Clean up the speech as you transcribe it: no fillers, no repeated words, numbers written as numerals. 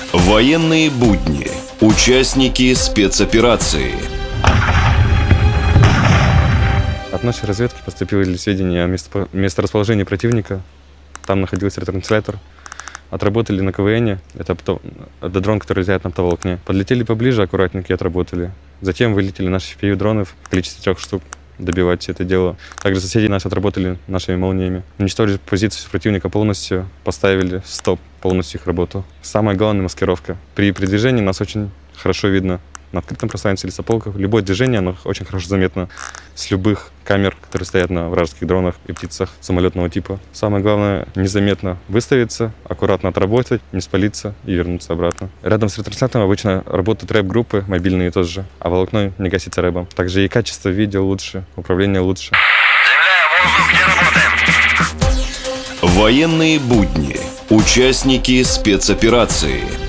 Военные будни. Участники спецоперации. От нашей разведки поступили сведения о месторасположении противника. Там находился ретранслятор. Отработали на КВН. Это дрон, который летает на оптоволокне. Подлетели поближе, аккуратненько и отработали. Затем вылетели наши FPV-дронов в количестве 3 штук. Добивать все это дело. Также соседи нас отработали нашими молниями. Уничтожили позицию противника полностью, поставили стоп полностью их работу. Самое главное — маскировка. При движении нас очень хорошо видно. На открытом пространстве лесополках любое движение, оно очень хорошо заметно с любых камер, которые стоят на вражеских дронах и птицах самолетного типа. Самое главное — незаметно выставиться, аккуратно отработать, не спалиться и вернуться обратно. Рядом с ретранслятором обычно работают рэп-группы, мобильные тоже, а волокно не гасится рэпом. Также и качество видео лучше, управление лучше. Военные будни. Участники спецоперации.